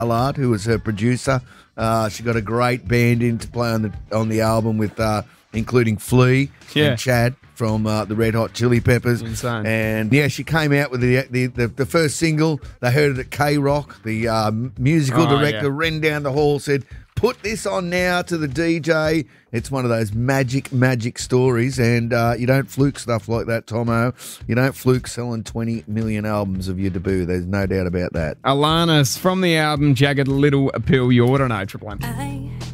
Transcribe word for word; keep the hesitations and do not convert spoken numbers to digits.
Allard, who was her producer. Uh, she got a great band in to play on the on the album with, uh, including Flea Yeah. and Chad from uh, the Red Hot Chili Peppers. Insane. And yeah, she came out with the the, the, the first single. They heard it at K-Rock. The uh, musical Oh, director yeah. ran down the hall, said, "Put this on now," to the D J. It's one of those magic, magic stories, and uh, you don't fluke stuff like that, Tomo. You don't fluke selling twenty million albums of your debut. There's no doubt about that. Alanis from the album Jagged Little Pill. You ought to know, Triple M. I